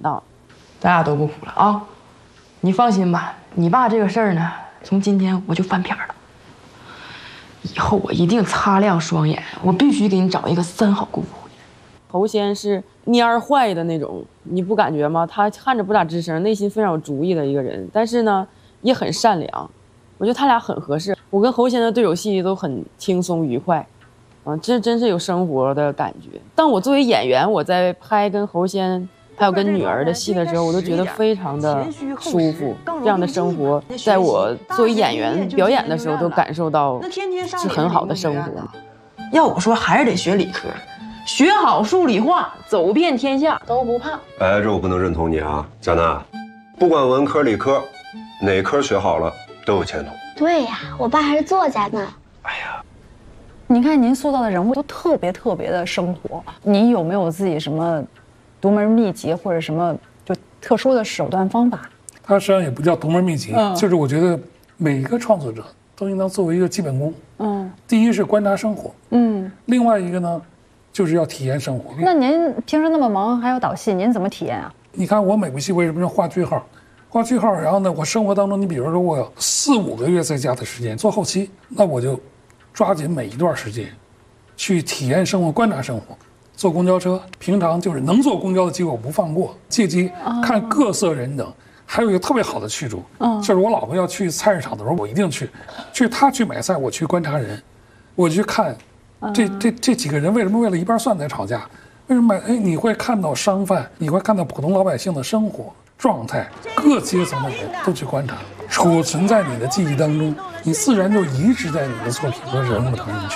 到，咱俩都不哭了啊！你放心吧，你爸这个事儿呢，从今天我就翻篇了。以后我一定擦亮双眼，我必须给你找一个3好姑父。侯先是蔫儿坏的那种，你不感觉吗？他看着不咋吱声，内心非常有主意的一个人，但是呢，也很善良。我觉得他俩很合适。我跟侯先的对手戏都很轻松愉快，这真是有生活的感觉。当我作为演员，我在拍跟侯先还有跟女儿的戏的时候，我都觉得非常的舒服。这样的生活，在我作为演员表演的时候，都感受到是很好的生活。要我说，还是得学理科，学好数理化，走遍天下都不怕。 哎，这我不能认同你啊，贾娜，不管文科理科，哪科学好了都有前途。 对呀，我爸还是作家呢。 哎呀， 你看您塑造的人物都特别的生活，你有没有自己什么独门秘籍或者什么就特殊的手段方法？ 它实际上也不叫独门秘籍，就是我觉得每一个创作者都应当作为一个基本功。第一是观察生活，另外一个呢，就是要体验生活。 那您平时那么忙，还要导戏，您怎么体验啊？ 你看我每部戏为什么要画句号？画句号，然后呢，我生活当中，你比如说我有4、5个月在家的时间做后期，那我就抓紧每一段时间，去体验生活、观察生活。坐公交车，平常就是能坐公交的机会我不放过，借机看各色人等。还有一个特别好的去处，就是我老婆要去菜市场的时候，我一定去她去买菜，我去观察人，我去看这几个人为什么为了一瓣蒜在吵架，为什么你会看到商贩，你会看到普通老百姓的生活状态，各阶层的人都去观察，储存在你的记忆当中，你自然就移植在你的作品和人物当中去。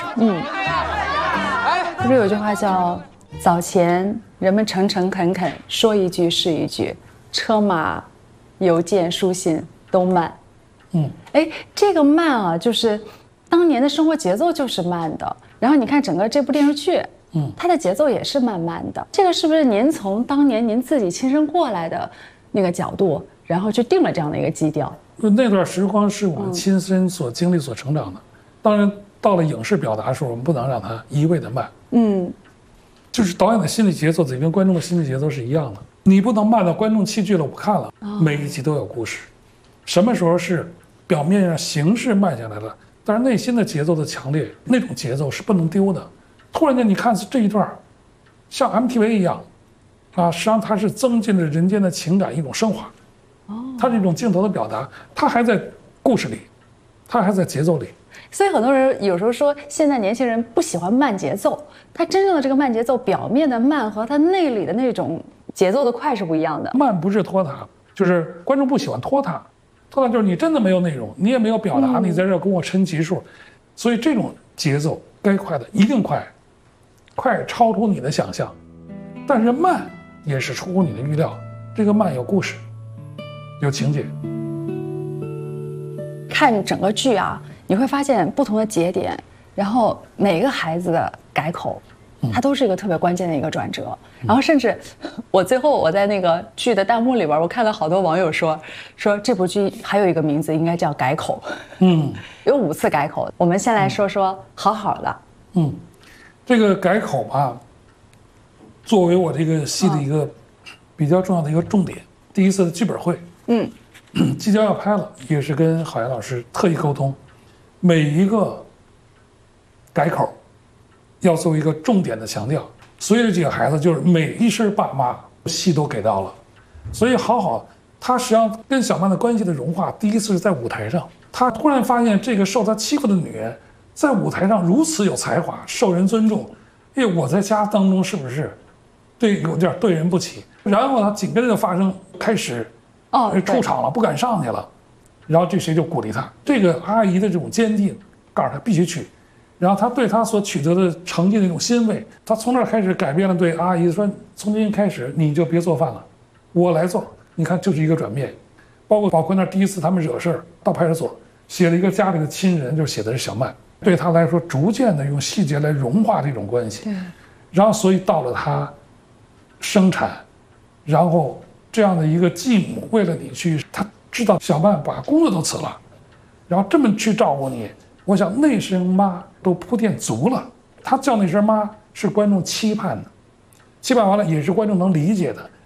不是有句话叫“早前人们诚诚恳恳，说一句是一句，车马邮件书信都慢”。这个慢啊，就是当年的生活节奏就是慢的。然后你看整个这部电视剧，它的节奏也是慢慢的。这个是不是您从当年您自己亲身过来的那个角度，然后去定了这样的一个基调？ 那段时光是我们亲身所经历、所成长的。当然，到了影视表达的时候，我们不能让它一味的慢。就是导演的心理节奏得跟观众的心理节奏是一样的。你不能慢到观众弃剧了，我不看了。每一集都有故事。什么时候是表面上形式慢下来了，但是内心的节奏的强烈，那种节奏是不能丢的。突然间，你看这一段，像 MTV 一样，实际上它是增进了人间的情感一种升华。它是一种镜头的表达，它还在故事里，它还在节奏里。 所以很多人有时候说，现在年轻人不喜欢慢节奏，他真正的这个慢节奏，表面的慢和他内里的那种节奏的快是不一样的。 慢不是拖沓，就是观众不喜欢拖沓，拖沓就是你真的没有内容，你也没有表达，你在这跟我抻级数，所以这种节奏该快的一定快，快超出你的想象，但是慢也是出乎你的预料，这个慢有故事，有情节。 看整个剧啊，你会发现不同的节点，然后每个孩子的改口，它都是一个特别关键的一个转折。然后甚至我最后我在那个剧的弹幕里边，我看到好多网友说这部剧还有一个名字应该叫改口，有5次改口。我们先来说说好好的。 这个改口吧，作为我这个戏的一个比较重要的一个重点，第一次的剧本会，即将要拍了，也是跟郝岩老师特意沟通，每一个改口要做一个重点的强调。所以这几个孩子就是每一声爸妈戏都给到了，所以他实际上跟小曼的关系的融化，第一次是在舞台上，他突然发现这个受他欺负的女人在舞台上如此有才华，受人尊重，我在家当中是不是有点对人不起？然后他紧跟着发生开始出场了，不敢上去了，然后这谁就鼓励他，这个阿姨的这种坚定，告诉他必须去。然后他对他所取得的成绩的一种欣慰，他从那儿开始改变了对阿姨说：“从今天开始你就别做饭了，我来做。”你看，就是一个转变。包括宝坤那第一次他们惹事儿到派出所，写了一个家里的亲人，就写的是小曼。对他来说，逐渐的用细节来融化这种关系。然后所以到了他生产，然后这样的一个继母为了你去，他知道小曼把工作都辞了，然后这么去照顾你。我想那声妈都铺垫足了，他叫那声妈是观众期盼的，期盼完了也是观众能理解的。